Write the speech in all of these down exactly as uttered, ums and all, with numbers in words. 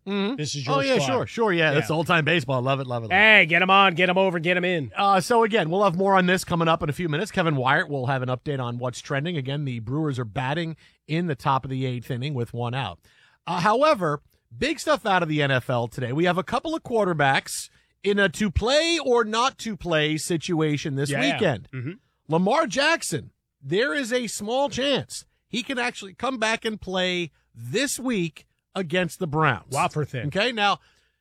Mm-hmm. This is your Oh, yeah, spot. sure, sure, yeah. Yeah. That's old-time baseball. Love it, love it, love it. Hey, get him on, get him over, get him in. Uh, so, again, we'll have more on this coming up in a few minutes. Kevin Wyatt will have an update on what's trending. Again, the Brewers are batting in the top of the eighth inning with one out. Uh, however, big stuff out of the N F L today. We have a couple of quarterbacks in a to-play or not-to-play situation this Yeah. weekend. Mm-hmm. Lamar Jackson, there is a small chance he can actually come back and play this week against the Browns. Wafer thin. Okay, now,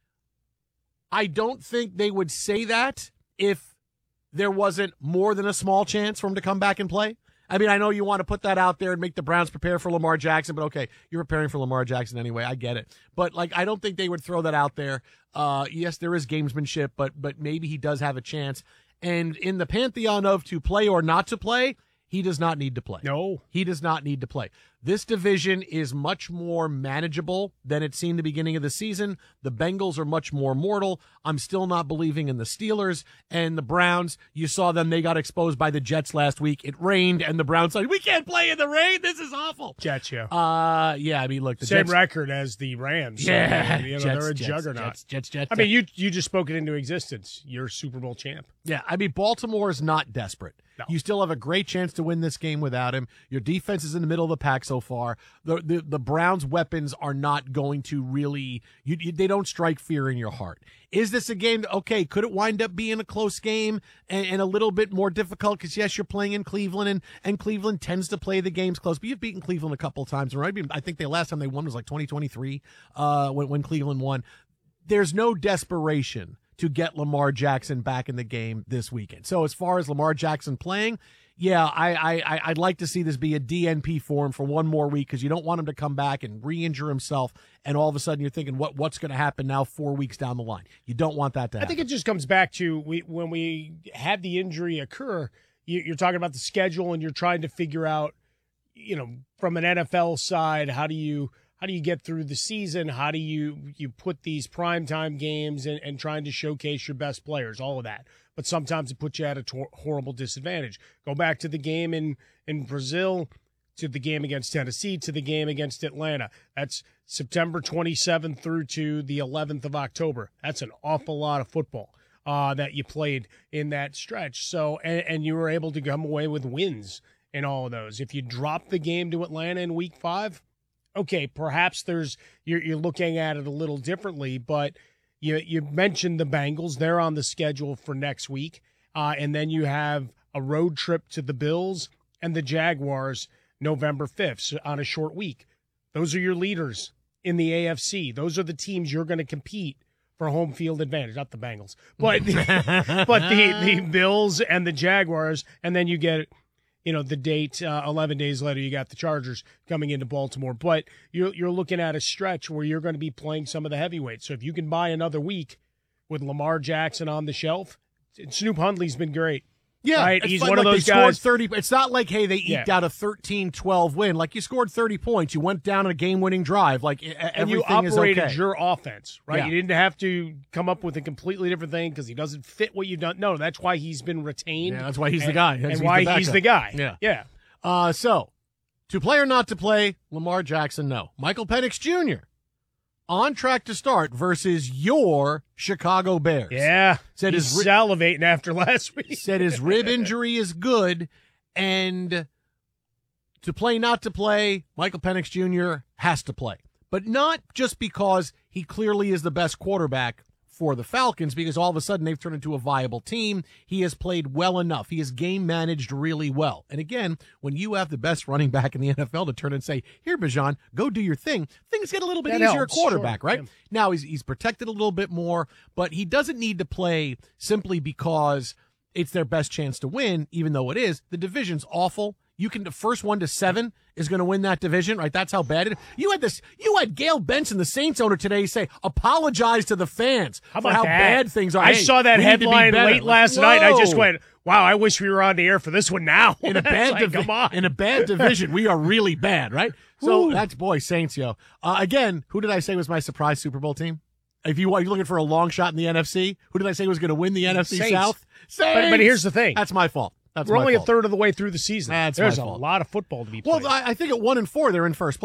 I don't think they would say that if there wasn't more than a small chance for him to come back and play. I mean, I know you want to put that out there and make the Browns prepare for Lamar Jackson, but okay, you're preparing for Lamar Jackson anyway. I get it. But, like, I don't think they would throw that out there. Uh, yes, there is gamesmanship, but but maybe he does have a chance. And in the pantheon of to play or not to play, he does not need to play. No. He does not need to play. This division is much more manageable than it seemed the beginning of the season. The Bengals are much more mortal. I'm still not believing in the Steelers and the Browns. You saw them. They got exposed by the Jets last week. It rained, and the Browns said, we can't play in the rain. This is awful. Jets, yeah. Uh, yeah, I mean, look. The Same Jets, record as the Rams. So, Yeah. you know, Jets, they're a Jets, juggernaut. Jets, Jets, Jets. I mean, you you just spoke it into existence. You're Super Bowl champ. Yeah, I mean, Baltimore is not desperate. No. You still have a great chance to win this game without him. Your defense is in the middle of the pack so far. The the, the Browns' weapons are not going to really you, you, they don't strike fear in your heart. Is this a game? Okay, could it wind up being a close game and, and a little bit more difficult? Because, yes, you're playing in Cleveland, and, and Cleveland tends to play the games close. But you've beaten Cleveland a couple of times, right? I, mean, I think the last time they won was like twenty twenty-three uh, when, when Cleveland won. There's no desperation to get Lamar Jackson back in the game this weekend. So as far as Lamar Jackson playing, yeah, I, I, I'd like to see this be a D N P for him for one more week because you don't want him to come back and re-injure himself, and all of a sudden you're thinking, what what's going to happen now four weeks down the line? You don't want that to happen. I think it just comes back to we when we had the injury occur, you, you're talking about the schedule and you're trying to figure out, you know, from an N F L side, how do you how do you get through the season? How do you you put these primetime games and, and trying to showcase your best players, all of that. But sometimes it puts you at a tor- horrible disadvantage. Go back to the game in, in Brazil, to the game against Tennessee, to the game against Atlanta. That's September twenty-seventh through to the eleventh of October. That's an awful lot of football uh, that you played in that stretch. So, and, and you were able to come away with wins in all of those. If you drop the game to Atlanta in week five, okay, perhaps there's you're, you're looking at it a little differently, but you you mentioned the Bengals. They're on the schedule for next week, uh, and then you have a road trip to the Bills and the Jaguars November fifth so on a short week. Those are your leaders in the A F C. Those are the teams you're going to compete for home field advantage, not the Bengals, but the, but the, the Bills and the Jaguars, and then you get you know, the date, uh, eleven days later, you got the Chargers coming into Baltimore. But you're, you're looking at a stretch where you're going to be playing some of the heavyweights. So if you can buy another week with Lamar Jackson on the shelf, Snoop Hundley's been great. Yeah, right? He's like, one of like those they guys. Scored thirty. It's not like, hey, they eked Yeah. out a thirteen twelve win. Like, you scored thirty points. You went down a game-winning drive. Like, e- And you everything is operated okay. your offense, right? Yeah. You didn't have to come up with a completely different thing because he doesn't fit what you've done. No, that's why he's been retained. Yeah, that's why he's and, the guy. That's and he's why the he's backup. the guy. Yeah. Yeah. Uh, so, to play or not to play, Lamar Jackson, no. Michael Penix Junior on track to start versus your Chicago Bears. Yeah. Said he's his ri- salivating after last week. said his rib injury is good, and to play, not to play, Michael Penix Junior has to play. But not just because he clearly is the best quarterback for the Falcons, because all of a sudden they've turned into a viable team. He has played well enough. He has game managed really well. And again, when you have the best running back in the N F L to turn and say, here, Bijan, go do your thing, things get a little bit That easier helps, at quarterback, sure. right? Yeah. Now he's he's protected a little bit more, but he doesn't need to play simply because it's their best chance to win, even though it is. The division's awful. You can the first one to seven is going to win that division, right? That's how bad it is. You had this. You had Gail Benson, the Saints owner, today say, "Apologize to the fans How for about how that? bad things are." I Hey, saw that we need to be headline better. late last Whoa. night. I just went, wow, I wish we were on the air for this one now. in a It's bad like, divi- come on. in a bad division, we are really bad, right? So Woo. that's boy Saints, yo. Uh, again, who did I say was my surprise Super Bowl team? If you are you looking for a long shot in the N F C, who did I say was going to win the N F C Saints. South? Saints. But, but here's the thing. That's my fault. That's We're my only fault. a third of the way through the season. That's There's my a fault. lot of football to be played. Well, I, I think at one and four they're in first place.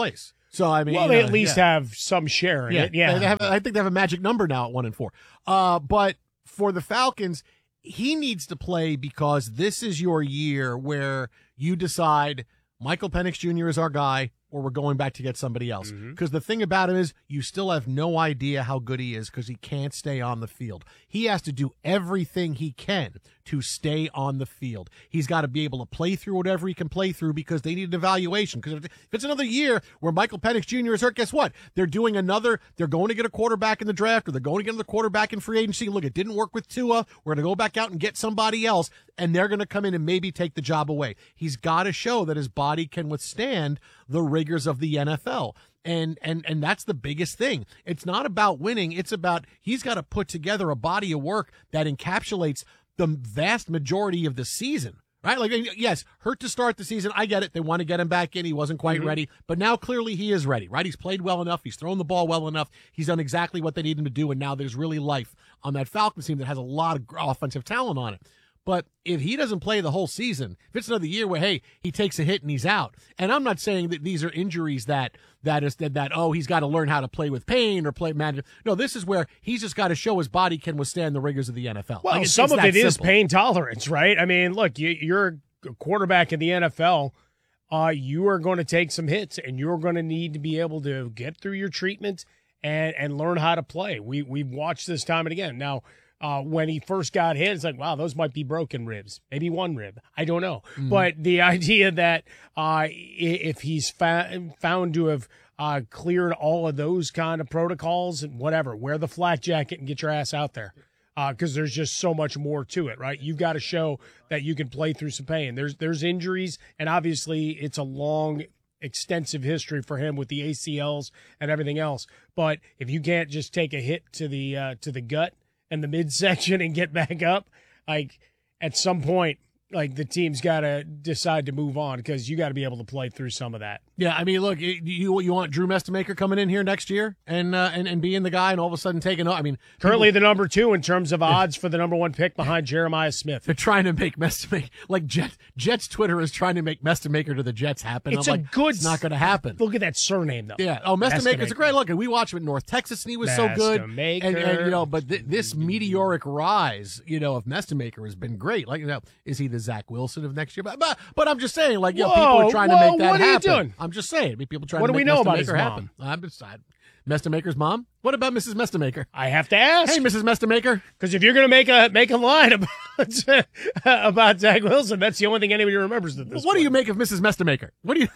So I mean, well, they uh, at least yeah. have some share in yeah. it. Yeah, They have, I think they have a magic number now at one and four. Uh, but for the Falcons, he needs to play because this is your year where you decide Michael Penix Junior is our guy, or we're going back to get somebody else. Because mm-hmm. the thing about him is you still have no idea how good he is because he can't stay on the field. He has to do everything he can to stay on the field. He's got to be able to play through whatever he can play through because they need an evaluation. Because if it's another year where Michael Penix Junior is hurt, guess what? They're doing another, they're going to get a quarterback in the draft, or they're going to get another quarterback in free agency. Look, it didn't work with Tua. We're going to go back out and get somebody else, and they're going to come in and maybe take the job away. He's got to show that his body can withstand the rigors of the N F L. And and and that's the biggest thing. It's not about winning. It's about he's got to put together a body of work that encapsulates the vast majority of the season, right? Like, yes, hurt to start the season. I get it. They want to get him back in. He wasn't quite mm-hmm. ready. But now clearly he is ready, right? He's played well enough. He's thrown the ball well enough. He's done exactly what they need him to do. And now there's really life on that Falcons team that has a lot of offensive talent on it. But if he doesn't play the whole season, if it's another year where, hey, he takes a hit and he's out, and I'm not saying that these are injuries that that is that, that oh, he's got to learn how to play with pain or play manage. No, this is where he's just got to show his body can withstand the rigors of the N F L. Well, like it's, some it's of it simple. is pain tolerance, right? I mean, look, you, you're a quarterback in the N F L. Uh, you are going to take some hits, and you're going to need to be able to get through your treatment and and learn how to play. We we've watched this time and again. Now, Uh, when he first got hit, it's like, wow, those might be broken ribs, maybe one rib. I don't know. Mm. But the idea that uh, if he's fa- found to have uh, cleared all of those kind of protocols and whatever, wear the flak jacket and get your ass out there because uh, there's just so much more to it, right? You've got to show that you can play through some pain. There's there's injuries, and obviously it's a long, extensive history for him with the A C Ls and everything else. But if you can't just take a hit to the uh, to the gut and the midsection and get back up, like at some point, like the team's got to decide to move on because you got to be able to play through some of that. Yeah, I mean, look, you you want Drew Mestemaker coming in here next year and uh, and and being the guy and all of a sudden taking off. I mean, currently people, the number two in terms of odds for the number one pick behind Jeremiah Smith. They're trying to make Mestemaker like Jet, Jets Twitter is trying to make Mestemaker to the Jets happen. It's I'm a like, good. It's not going to happen. Look at that surname though. Yeah. Oh, Mestemaker's a great look. And we watched him in North Texas, and he was so good. And, and you know, but th- this meteoric rise, you know, of Mestemaker has been great. Like, you know, is he the Zach Wilson of next year? But but, but I'm just saying, like, you know, whoa, people are trying whoa, to make that what are happen. You doing? I'm just saying, people trying what to do make we know Mestemaker about his happen. mom? I'm just I, Mestemaker's mom. What about Missus Mestemaker? I have to ask. Hey, Missus Mestemaker. Because if you're going to make a make a line about about Zach Wilson, that's the only thing anybody remembers at this. What point. do you make of Missus Mestemaker? What do you?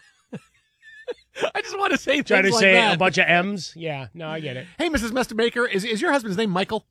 I just want to say things trying to like say that. a bunch of M's. Yeah, no, I get it. Hey, Missus Mestemaker, is is your husband's name Michael?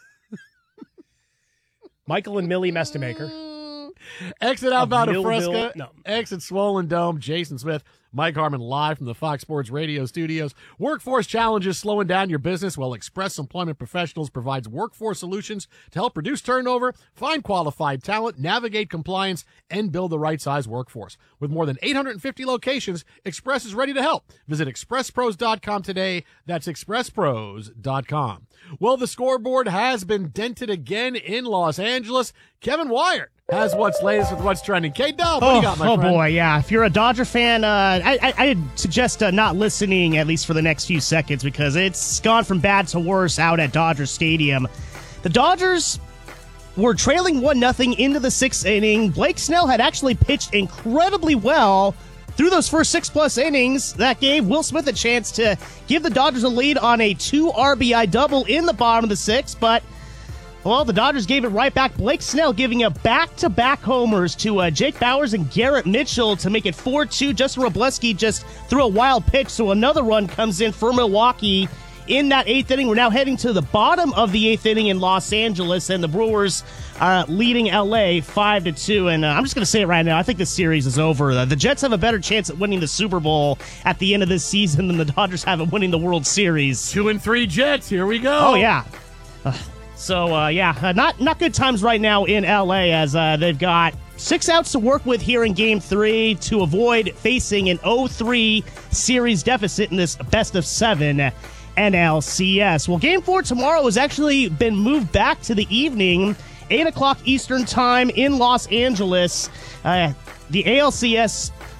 Michael and Millie Mestemaker. Exit outbound of Fresca. No. Exit Swollen Dome. Jason Smith, Mike Harmon live from the Fox Sports Radio studios. Workforce challenges slowing down your business? Well, Express Employment Professionals provides workforce solutions to help reduce turnover, find qualified talent, navigate compliance, and build the right size workforce. With more than eight hundred fifty locations, Express is ready to help. Visit express pros dot com today. That's express pros dot com. Well, the scoreboard has been dented again in Los Angeles. Kevin Wyatt has what's latest with what's trending. K-Dub, what oh, do you got, my oh friend? boy, yeah. If you're a Dodger fan, uh, I, I, I'd suggest uh, not listening, at least for the next few seconds, because it's gone from bad to worse out at Dodger Stadium. The Dodgers were trailing one nothing into the sixth inning. Blake Snell had actually pitched incredibly well through those first six-plus innings. That gave Will Smith a chance to give the Dodgers a lead on a two R B I double in the bottom of the sixth, but well, the Dodgers gave it right back. Blake Snell giving a back-to-back homers to uh, Jake Bauers and Garrett Mitchell to make it four two. Justin Robleski just threw a wild pitch, so another run comes in for Milwaukee in that eighth inning. We're now heading to the bottom of the eighth inning in Los Angeles, and the Brewers are leading L A five to two. And uh, I'm just going to say it right now. I think this series is over. Uh, the Jets have a better chance at winning the Super Bowl at the end of this season than the Dodgers have at winning the World Series. Two and three Jets. Here we go. Oh, yeah. Uh, So, uh, yeah, uh, not not good times right now in L A as uh, they've got six outs to work with here in Game three to avoid facing an oh three series deficit in this best-of-seven N L C S. Well, Game four tomorrow has actually been moved back to the evening, eight o'clock Eastern Time in Los Angeles. Uh, the A L C S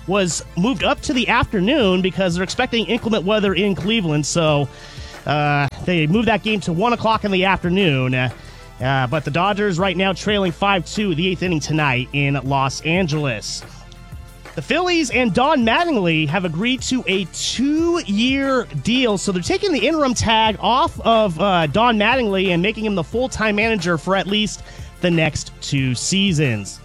was moved up to the afternoon because they're expecting inclement weather in Cleveland. So uh, they moved that game to one o'clock in the afternoon. Uh, uh, but the Dodgers right now trailing five two the eighth inning tonight in Los Angeles. The Phillies and Don Mattingly have agreed to a two-year deal, so they're taking the interim tag off of uh, Don Mattingly and making him the full-time manager for at least the next two seasons.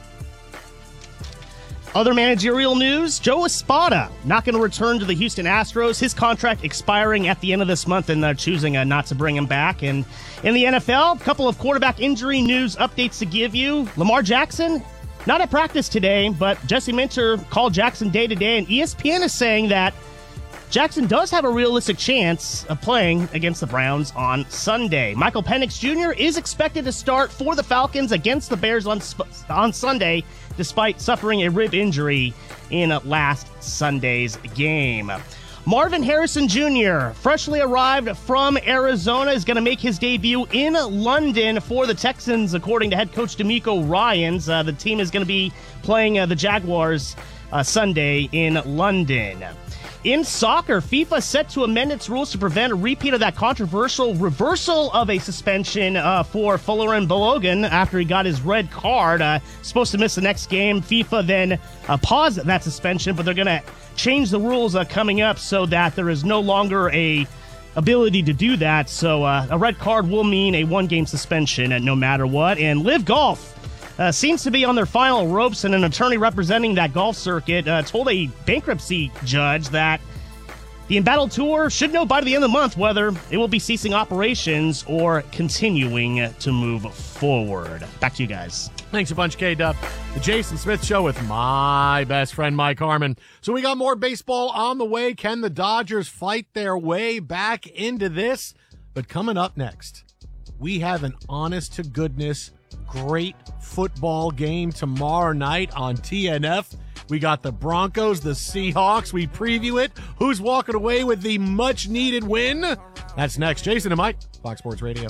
Other managerial news, Joe Espada not going to return to the Houston Astros. His contract expiring at the end of this month, and they're choosing uh, not to bring him back. And in the N F L, a couple of quarterback injury news updates to give you. Lamar Jackson, not at practice today, but Jesse Minter called Jackson day-to-day, and E S P N is saying that Jackson does have a realistic chance of playing against the Browns on Sunday. Michael Penix Junior is expected to start for the Falcons against the Bears on, on Sunday, despite suffering a rib injury in last Sunday's game. Marvin Harrison Junior, freshly arrived from Arizona, is going to make his debut in London for the Texans, according to head coach DeMeco Ryans. Uh, the team is going to be playing uh, the Jaguars uh, Sunday in London. In soccer, FIFA set to amend its rules to prevent a repeat of that controversial reversal of a suspension uh, for Folarin Balogun after he got his red card. Uh, supposed to miss the next game. FIFA then uh, paused that suspension, but they're going to change the rules uh, coming up so that there is no longer a ability to do that. So uh, a red card will mean a one-game suspension uh, no matter what. And Live Golf Uh, seems to be on their final ropes, and an attorney representing that golf circuit uh, told a bankruptcy judge that the Embattled Tour should know by the end of the month whether it will be ceasing operations or continuing to move forward. Back to you guys. Thanks a bunch, K-Dub. The Jason Smith Show with my best friend, Mike Harmon. So we got more baseball on the way. Can the Dodgers fight their way back into this? But coming up next, we have an honest-to-goodness great football game tomorrow night on T N F. We got the Broncos, the Seahawks. We preview it. Who's walking away with the much-needed win? That's next. Jason and Mike, Fox Sports Radio.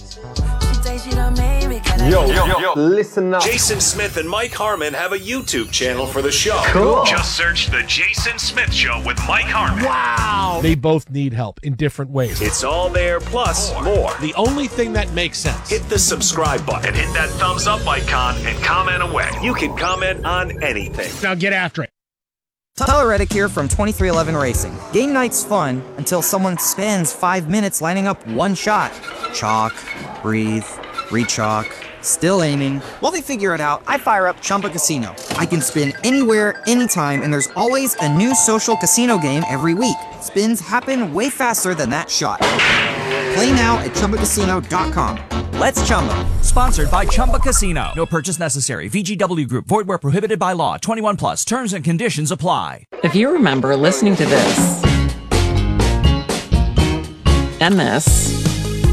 Yo, yo, yo, listen up. Jason Smith and Mike Harmon have a YouTube channel for the show. Cool. Just search The Jason Smith Show with Mike Harmon. Wow. They both need help in different ways. It's all there, plus more. The only thing that makes sense. Hit the subscribe button And hit that thumbs up icon and comment away. You can comment on anything. Now get after it. Tyler Reddick here from twenty-three eleven Racing. Game night's fun until someone spends five minutes lining up one shot. Chalk, breathe, re-chalk, still aiming. While they figure it out, I fire up Chumba Casino. I can spin anywhere, anytime, and there's always a new social casino game every week. Spins happen way faster than that shot. Play now at Chumba Casino dot com. Let's Chumba. Sponsored by Chumba Casino. No purchase necessary. V G W Group. Void where prohibited by law. twenty-one plus. Terms and conditions apply. If you remember listening to this and this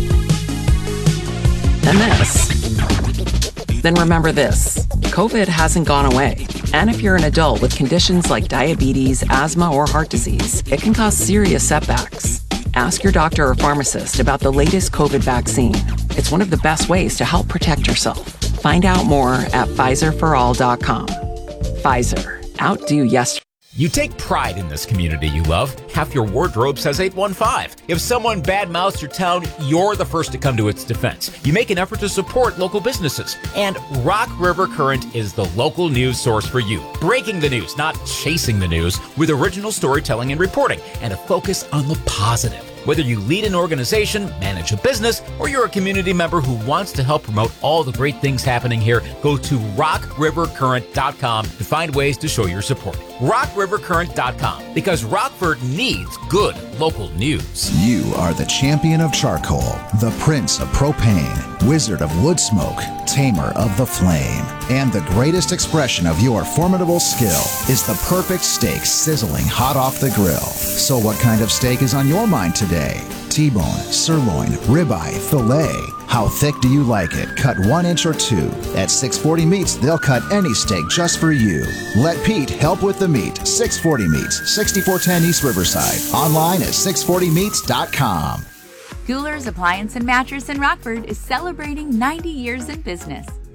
and this, then remember this. COVID hasn't gone away. And if you're an adult with conditions like diabetes, asthma, or heart disease, it can cause serious setbacks. Ask your doctor or pharmacist about the latest COVID vaccine. It's one of the best ways to help protect yourself. Find out more at Pfizer for all dot com. Pfizer. Outdo yesterday. You take pride in this community you love. Half your wardrobe says eight one five. If someone badmouths your town, you're the first to come to its defense. You make an effort to support local businesses. And Rock River Current is the local news source for you. Breaking the news, not chasing the news, with original storytelling and reporting, and a focus on the positive. Whether you lead an organization, manage a business, or you're a community member who wants to help promote all the great things happening here, go to rock river current dot com to find ways to show your support. rock river current dot com, because Rockford needs good local news. You are the champion of charcoal, the prince of propane, wizard of wood smoke, tamer of the flame, and the greatest expression of your formidable skill is the perfect steak sizzling hot off the grill. So what kind of steak is on your mind today? T-bone, sirloin, ribeye, filet. How thick do you like it? Cut one inch or two. At six forty Meats, they'll cut any steak just for you. Let Pete help with the meat. six forty Meats, sixty-four ten East Riverside. Online at six forty meats dot com. Coolers Appliance and Mattress in Rockford is celebrating ninety years in business.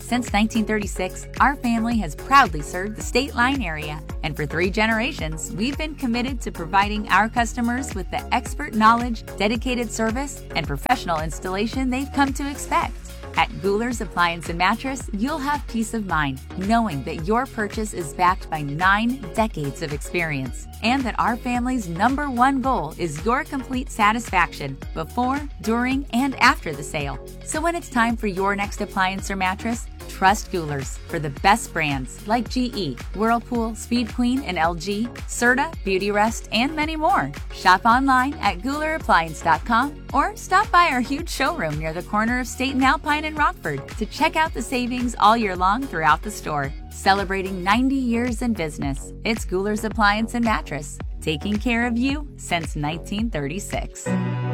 Since nineteen thirty-six, our family has proudly served the State Line area, and for three generations, we've been committed to providing our customers with the expert knowledge, dedicated service, and professional installation they've come to expect. At Goular's Appliance and Mattress, you'll have peace of mind knowing that your purchase is backed by nine decades of experience and that our family's number one goal is your complete satisfaction before, during, and after the sale. So when it's time for your next appliance or mattress, trust Goular's for the best brands like G E, Whirlpool, Speed Queen, and L G, Serta, Beautyrest, and many more. Shop online at Goular Appliance dot com or stop by our huge showroom near the corner of State and Alpine in Rockford to check out the savings all year long throughout the store. Celebrating ninety years in business, it's Goular's Appliance and Mattress, taking care of you since nineteen thirty-six.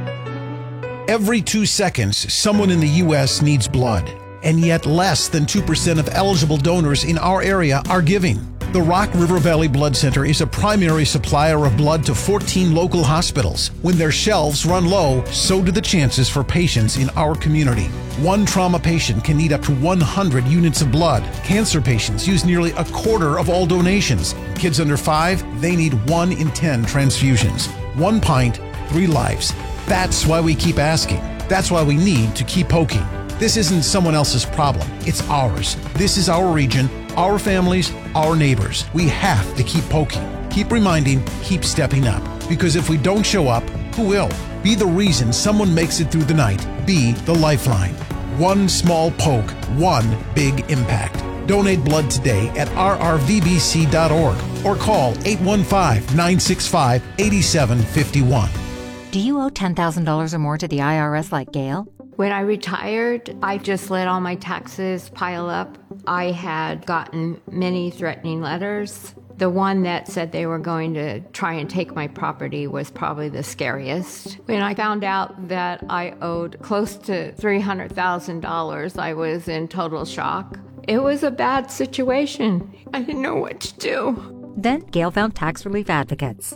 Every two seconds, someone in the U S needs blood. And yet less than two percent of eligible donors in our area are giving. The Rock River Valley Blood Center is a primary supplier of blood to fourteen local hospitals. When their shelves run low, so do the chances for patients in our community. One trauma patient can need up to one hundred units of blood. Cancer patients use nearly a quarter of all donations. Kids under five, they need one in ten transfusions. One pint, three lives. That's why we keep asking. That's why we need to keep poking. This isn't someone else's problem. It's ours. This is our region, our families, our neighbors. We have to keep poking, keep reminding, keep stepping up. Because if we don't show up, who will? Be the reason someone makes it through the night. Be the lifeline. One small poke, one big impact. Donate blood today at r r v b c dot org or call eight one five, nine six five, eight seven five one. Do you owe ten thousand dollars or more to the I R S like Gail? When I retired, I just let all my taxes pile up. I had gotten many threatening letters. The one that said they were going to try and take my property was probably the scariest. When I found out that I owed close to three hundred thousand dollars, I was in total shock. It was a bad situation. I didn't know what to do. Then Gail found tax relief advocates.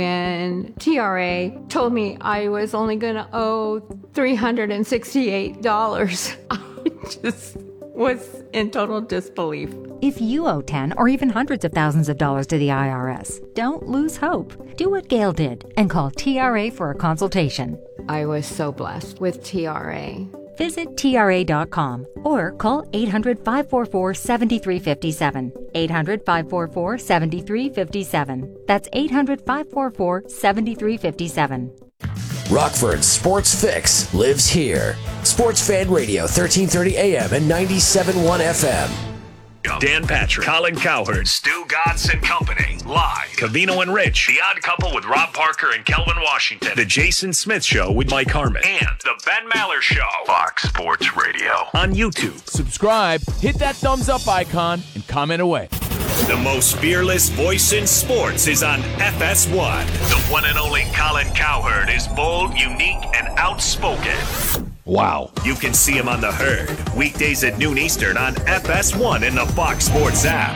When T R A told me I was only going to owe three hundred sixty-eight dollars, I just was in total disbelief. If you owe ten or even hundreds of thousands of dollars to the I R S, don't lose hope. Do what Gail did and call T R A for a consultation. I was so blessed with T R A. Visit T R A dot com or call eight hundred, five four four, seven three five seven. eight hundred, five four four, seven three five seven. That's eight hundred, five four four, seven three five seven. Rockford's Sports Fix lives here. Sports Fan Radio, thirteen thirty A M and ninety-seven point one F M. Dan Patrick, Colin Cowherd, Stu Godson Company, live. Cavino and Rich, The Odd Couple with Rob Parker and Kelvin Washington, The Jason Smith Show with Mike Harmon, and The Ben Maller Show, Fox Sports Radio, on YouTube. Subscribe, hit that thumbs up icon, and comment away. The most fearless voice in sports is on F S one. The one and only Colin Cowherd is bold, unique, and outspoken. Wow. You can see him on The Herd, weekdays at noon Eastern on F S one in the Fox Sports app.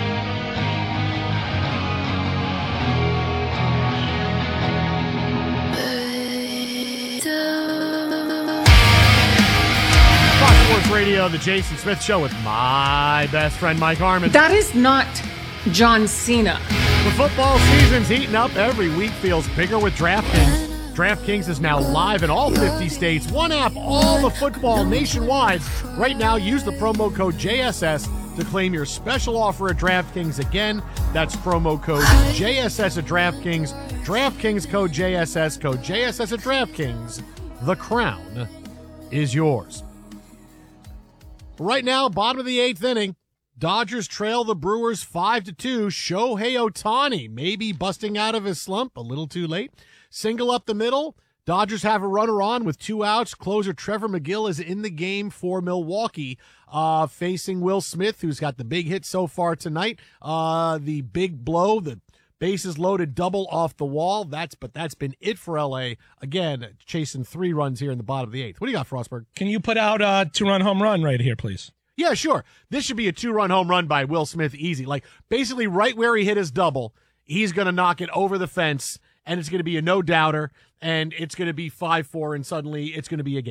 Fox Sports Radio, The Jason Smith Show with my best friend Mike Harmon. That is not John Cena. The football season's heating up. Every week feels bigger with DraftKings. DraftKings is now live in all fifty states. One app, all the football nationwide. Right now, use the promo code J S S to claim your special offer at DraftKings. Again, that's promo code J S S at DraftKings. DraftKings code J S S, code J S S at DraftKings. The crown is yours. Right now, bottom of the eighth inning. Dodgers trail the Brewers five to two. Shohei Ohtani maybe busting out of his slump a little too late. Single up the middle. Dodgers have a runner on with two outs. Closer Trevor McGill is in the game for Milwaukee, uh, facing Will Smith, who's got the big hit so far tonight. Uh, the big blow, the bases loaded double off the wall. That's but that's been it for L A. Again, chasing three runs here in the bottom of the eighth. What do you got, Frostberg? Can you put out a two-run home run right here, please? Yeah, sure. This should be a two-run home run by Will Smith, easy. Like, basically right where he hit his double, he's going to knock it over the fence, and it's going to be a no-doubter, and it's going to be five four, and suddenly it's going to be a game.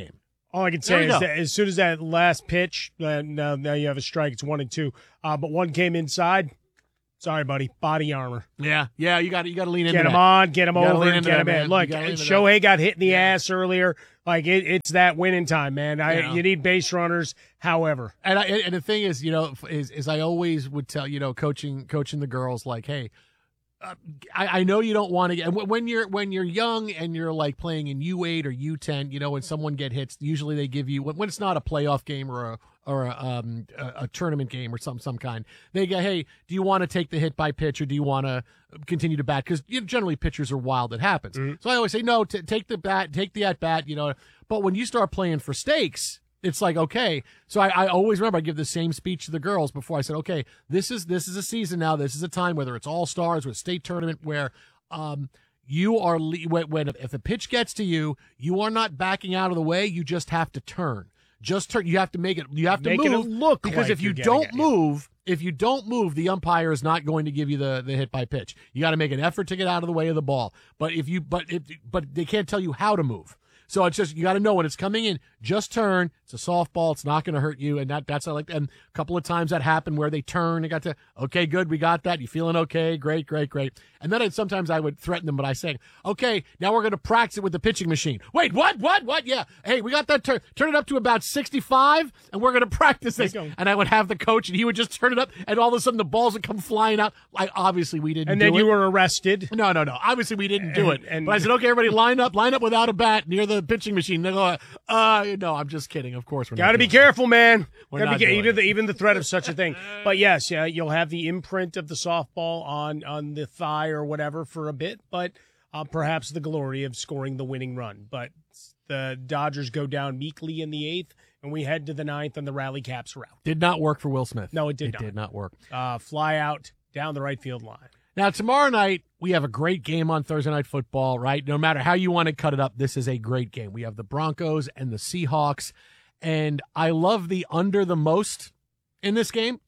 All I can say is that as soon as that last pitch, uh, now, now you have a strike. It's one and two. Uh, but one came inside. Sorry, buddy. Body armor. Yeah, yeah. You got you got to lean into Get that. him on. Get him You gotta over. lean And into get that, him man. in. Look, You gotta lean into Shohei that. got hit in the ass earlier. Like it, it's that winning time, man. I, Yeah. You need base runners. However, And I, and the thing is, you know, is is I always would tell, you know, coaching coaching the girls, like, hey, uh, I, I know you don't want to get when you're when you're young and you're like playing in U eight or U ten, you know, when someone get hits, usually they give you when, when it's not a playoff game or a or a, um, a, a tournament game or some some kind, they go, hey, do you want to take the hit by pitch or do you want to continue to bat? Because you know, generally pitchers are wild. It happens. Mm-hmm. So I always say no, t- take the bat, take the at bat, you know. But when you start playing for stakes, it's like, okay. So I, I always remember I give the same speech to the girls before I said, okay, this is this is a season now. This is a time, whether it's all stars or a state tournament, where um you are le- when, when if a pitch gets to you, you are not backing out of the way. You just have to turn. Just turn. You have to make it. You have to Making move it look because like if you you're getting don't it. move, if you don't move, the umpire is not going to give you the, the hit by pitch. You got to make an effort to get out of the way of the ball. But if you but it but they can't tell you how to move. So it's just you got to know when it's coming in. Just turn. It's a softball. It's not going to hurt you. And that that's like and a couple of times that happened where they turn. They got to okay, good, we got that. You feeling okay? Great, great, great. And then I'd, sometimes I would threaten them, but I say, okay, now we're going to practice it with the pitching machine. Wait, what? What? What? Yeah. Hey, we got that. Turn turn it up to about sixty-five, and we're going to practice this. And I would have the coach, and he would just turn it up, and all of a sudden the balls would come flying out. Like obviously we didn't. and do then it. you were arrested. No, no, no. Obviously, we didn't do And- it. and- but I said, okay, everybody, line up, line up without a bat near the pitching machine. They go, uh, no, I'm just kidding. Of course, we're Got to not be doing careful, man. We're Gotta not be, ca- doing even the even the threat of such a thing. But yes, yeah, you'll have the imprint of the softball on on the thigh or whatever for a bit, but uh, perhaps the glory of scoring the winning run. But the Dodgers go down meekly in the eighth, and we head to the ninth, and the rally caps are out. Did not work for Will Smith. No, it did it not. did not work. Uh, fly out down the right field line. Now, tomorrow night, we have a great game on Thursday Night Football, right? No matter how you want to cut it up, this is a great game. We have the Broncos and the Seahawks, and I love the under the most in this game.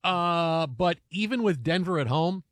Uh, but even with Denver at home,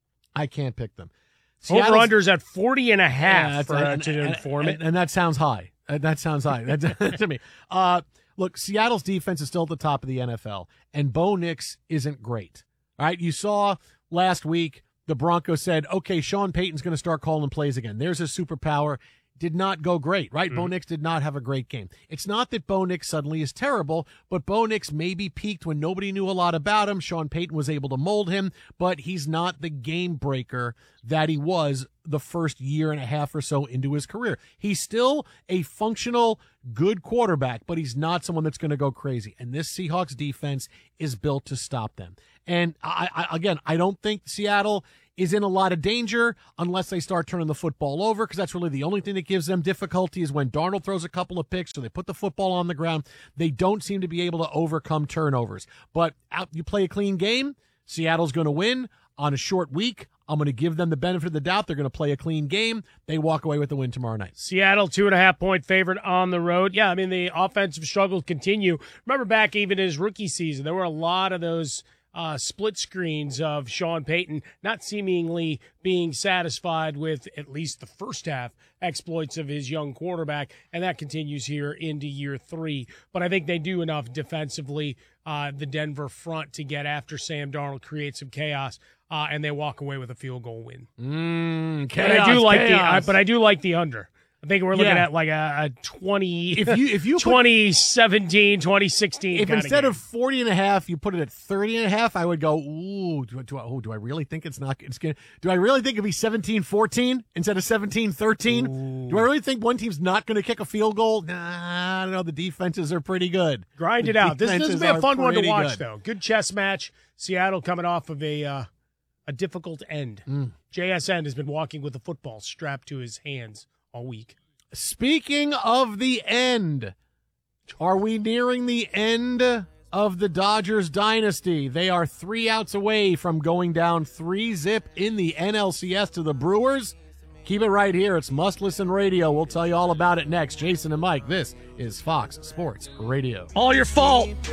I can't pick them. Seattle's- Over-under's at forty and a half Yeah, for, that's- uh, and, to and- inform and- it. and that sounds high. Uh, That sounds high. That, to me. Uh, look, Seattle's defense is still at the top of the N F L, and Bo Nix isn't great. All right, you saw last week the Broncos said, okay, Sean Payton's going to start calling plays again. There's his superpower. Did not go great, right? Bo Nix did not have a great game. It's not that Bo Nix suddenly is terrible, but Bo Nix maybe peaked when nobody knew a lot about him. Sean Payton was able to mold him, but he's not the game breaker that he was the first year and a half or so into his career. He's still a functional, good quarterback, but he's not someone that's going to go crazy. And this Seahawks defense is built to stop them. And I, I again, I don't think Seattle is in a lot of danger unless they start turning the football over, because that's really the only thing that gives them difficulty is when Darnold throws a couple of picks or they put the football on the ground. They don't seem to be able to overcome turnovers. But out, you play a clean game, Seattle's going to win on a short week. I'm going to give them the benefit of the doubt. They're going to play a clean game. They walk away with the win tomorrow night. Seattle, two and a half point favorite on the road. Yeah, I mean, the offensive struggles continue. Remember back even in his rookie season, there were a lot of those uh, split screens of Sean Payton not seemingly being satisfied with at least the first half exploits of his young quarterback, and that continues here into year three. But I think they do enough defensively, uh, the Denver front, to get after Sam Darnold, create some chaos, uh, and they walk away with a field goal win. Mm, but I do chaos, like the, chaos. I, but I do like the under. I think we're looking Yeah. at like a, a twenty, If you if you put- twenty seventeen, twenty sixteen. if kinda instead game. of forty and a half, you put it at thirty and a half, I would go, ooh, do, I- do, I, oh, do I really think it's not, it's going to, do I really think it'd be seventeen fourteen instead of seventeen thirteen? Do I really think one team's not going to kick a field goal? Nah, I don't know. The defenses are pretty good. grind The it out. This, this will defenses be a are fun one to pretty watch, good. though. Good chess match. Seattle coming off of a uh, a difficult end. Mm. J S N has been walking with a football strapped to his hands all week. Speaking of the end, are we nearing the end of the Dodgers dynasty? They are three outs away from going down three zip in the N L C S to the Brewers. Keep it right here. It's Must Listen Radio. We'll tell you all about it next. Jason and Mike, this is Fox Sports Radio. All your fault.